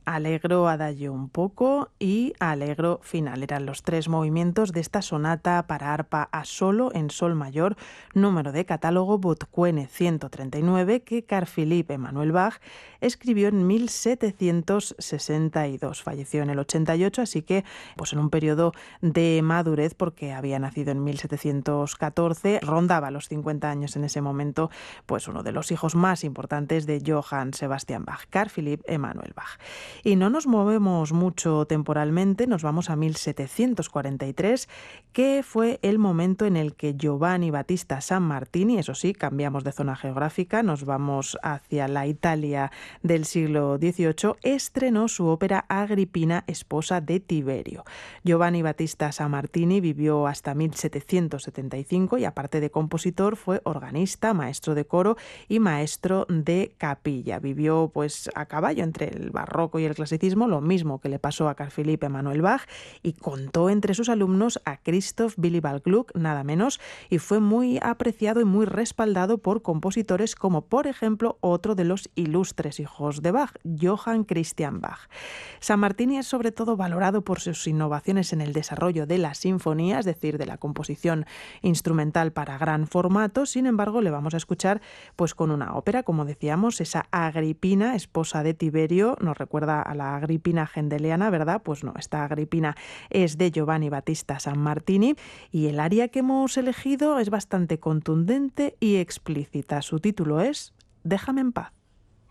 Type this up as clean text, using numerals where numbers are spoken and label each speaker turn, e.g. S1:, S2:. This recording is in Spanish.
S1: Allegro adagio un poco y Allegro final. Eran los tres movimientos de esta sonata para arpa a solo en sol mayor, número de catálogo Botquene 139, que Carl Philipp Emanuel Bach escribió en 1762. Falleció en el 88, así que pues en un periodo de madurez, porque había nacido en 1714, rondaba los 50 años en ese momento, pues uno de los hijos más importantes de Johann Sebastian Bach, Carl Philipp Emanuel Bach. Y no nos movemos mucho temporalmente, nos vamos a 1743, que fue el momento en el que Giovanni Battista Sammartini, eso sí, cambiamos de zona geográfica, nos vamos hacia la Italia del siglo XVIII, estrenó su ópera Agripina, esposa de Tiberio. Giovanni Battista Sammartini vivió hasta 1775 y aparte de compositor fue organista, maestro de coro y maestro de capilla. Vivió pues a caballo entre el barroco y el clasicismo, lo mismo que le pasó a Carl Philipp Emanuel Bach, y contó entre sus alumnos a Christoph Willibald Gluck, nada menos, y fue muy apreciado y muy respaldado por compositores como, por ejemplo, otro de los ilustres hijos de Bach, Johann Christian Bach. Sammartini es sobre todo valorado por sus innovaciones en el desarrollo de la sinfonía, es decir, de la composición instrumental para gran formato. Sin embargo, le vamos a escuchar pues con una ópera, como decíamos, esa Agripina, esposa de Tiberio, nos recuerda a la Agripina gendeliana, ¿verdad? Pues no, esta Agripina es de Giovanni Battista Sammartini y el aria que hemos elegido es bastante contundente y explícita. Su título es Déjame en paz.